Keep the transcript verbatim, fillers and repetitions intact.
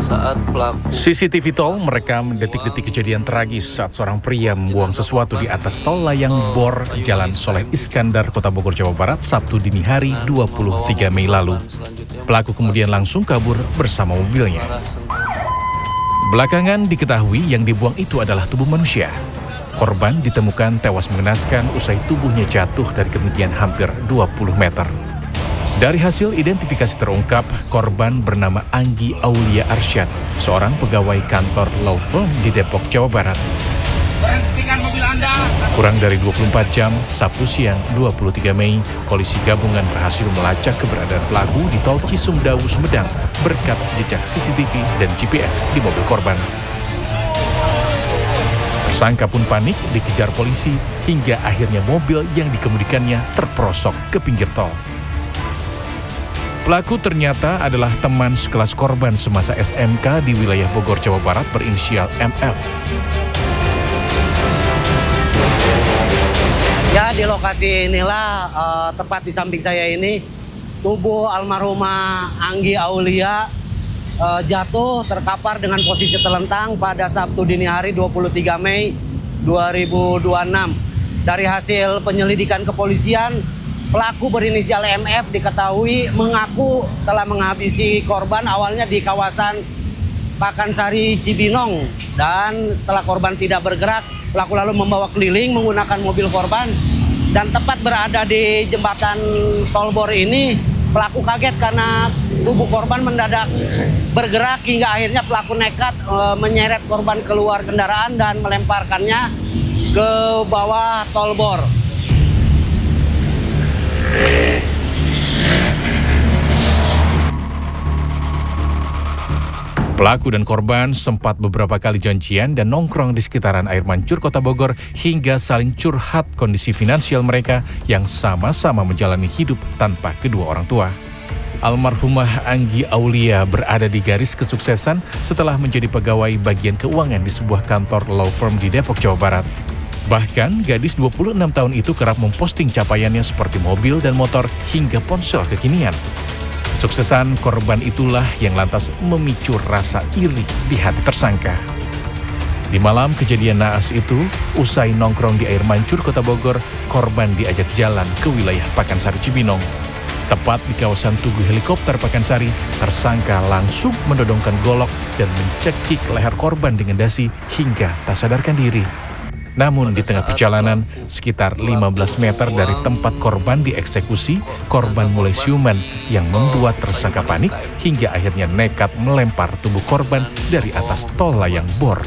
saat pelaku. C C T V tol merekam detik-detik kejadian tragis saat seorang pria membuang sesuatu di atas tol layang bor Jalan Soleh Iskandar, Kota Bogor, Jawa Barat, Sabtu dini hari dua puluh tiga Mei lalu. Pelaku kemudian langsung kabur bersama mobilnya. Belakangan diketahui yang dibuang itu adalah tubuh manusia. Korban ditemukan tewas mengenaskan usai tubuhnya jatuh dari ketinggian hampir dua puluh meter. Dari hasil identifikasi terungkap, korban bernama Anggi Aulia Arsyad, seorang pegawai kantor law firm di Depok, Jawa Barat. Berhentikan mobil Anda. Kurang dari dua puluh empat jam, Sabtu siang dua puluh tiga Mei, polisi gabungan berhasil melacak keberadaan pelaku di tol Cisumdawu, Sumedang berkat jejak C C T V dan G P S di mobil korban. Tersangka pun panik dikejar polisi hingga akhirnya mobil yang dikemudikannya terperosok ke pinggir tol. Pelaku ternyata adalah teman sekelas korban semasa S M K di wilayah Bogor, Jawa Barat berinisial M F. Ya, di lokasi inilah, uh, tepat di samping saya ini, tubuh almarhumah Anggi Aulia uh, jatuh terkapar dengan posisi terlentang pada Sabtu dini hari dua puluh tiga Mei dua ribu dua puluh enam. Dari hasil penyelidikan kepolisian, pelaku berinisial M F diketahui mengaku telah menghabisi korban awalnya di kawasan Pakansari Cibinong, dan setelah korban tidak bergerak, pelaku lalu membawa keliling menggunakan mobil korban, dan tepat berada di jembatan Tolbor ini, pelaku kaget karena tubuh korban mendadak bergerak hingga akhirnya pelaku nekat e, menyeret korban keluar kendaraan dan melemparkannya ke bawah Tolbor. Pelaku dan korban sempat beberapa kali janjian dan nongkrong di sekitaran air mancur Kota Bogor hingga saling curhat kondisi finansial mereka yang sama-sama menjalani hidup tanpa kedua orang tua. Almarhumah Anggi Aulia berada di garis kesuksesan setelah menjadi pegawai bagian keuangan di sebuah kantor law firm di Depok, Jawa Barat. Bahkan gadis dua puluh enam tahun itu kerap memposting capaiannya seperti mobil dan motor hingga ponsel kekinian. Kesuksesan korban itulah yang lantas memicu rasa iri di hati tersangka. Di malam kejadian naas itu, usai nongkrong di air mancur Kota Bogor, korban diajak jalan ke wilayah Pakansari Cibinong. Tepat di kawasan Tugu Helikopter Pakansari, tersangka langsung mendodongkan golok dan mencekik leher korban dengan dasi hingga tak sadarkan diri. Namun di tengah perjalanan, sekitar lima belas meter dari tempat korban dieksekusi, korban mulai siuman yang membuat tersangka panik hingga akhirnya nekat melempar tubuh korban dari atas tol layang bor